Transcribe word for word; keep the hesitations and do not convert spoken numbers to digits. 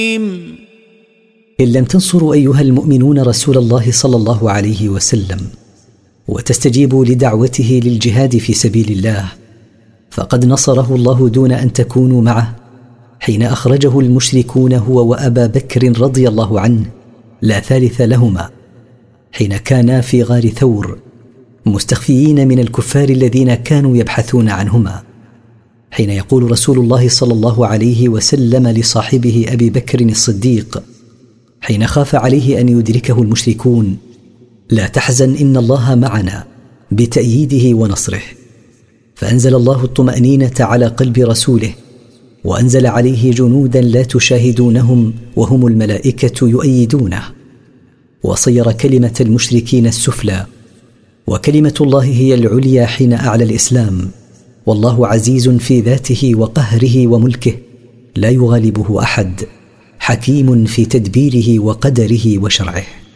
إن لم تنصروا أيها المؤمنون رسول الله صلى الله عليه وسلم وتستجيبوا لدعوته للجهاد في سبيل الله فقد نصره الله دون أن تكونوا معه حين أخرجه المشركون هو وأبا بكر رضي الله عنه لا ثالث لهما، حين كانا في غار ثور مستخفيين من الكفار الذين كانوا يبحثون عنهما، حين يقول رسول الله صلى الله عليه وسلم لصاحبه أبي بكر الصديق حين خاف عليه أن يدركه المشركون: لا تحزن إن الله معنا، بتأييده ونصره. فأنزل الله الطمأنينة على قلب رسوله وأنزل عليه جنودا لا تشاهدونهم وهم الملائكة يؤيدونه، وصير كلمة المشركين السفلى وكلمة الله هي العليا حين أعلى الإسلام، والله عزيز في ذاته وقهره وملكه لا يغالبه أحد، حكيم في تدبيره وقدره وشرعه.